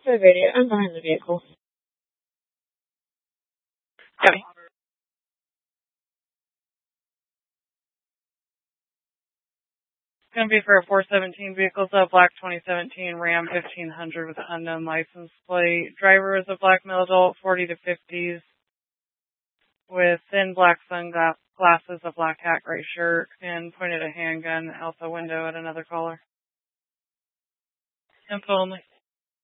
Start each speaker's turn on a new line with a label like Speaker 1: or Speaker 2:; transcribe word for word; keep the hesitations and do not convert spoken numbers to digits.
Speaker 1: the video. I'm behind the vehicle.
Speaker 2: Copy. It's going to be for a four seventeen vehicle. It's a black twenty seventeen Ram fifteen hundred with an unknown license plate. Driver is a black male adult, forty to fifties, with thin black sunglasses, a black hat, gray shirt, and pointed a handgun out the window at another caller. Info only.